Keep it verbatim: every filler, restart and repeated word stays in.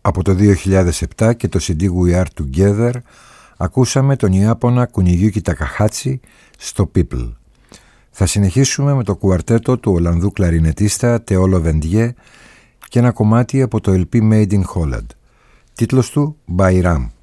Από το δύο χιλιάδες επτά και το σι ντι We Are Together ακούσαμε τον Ιάπωνα Κουνιγιούκι Τακαχάτσι στο People. Θα συνεχίσουμε με το κουαρτέτο του Ολλανδού κλαρινετίστα Τεόλο Βεντιέ και ένα κομμάτι από το ελ πι Made in Holland. Τίτλος του Bayram.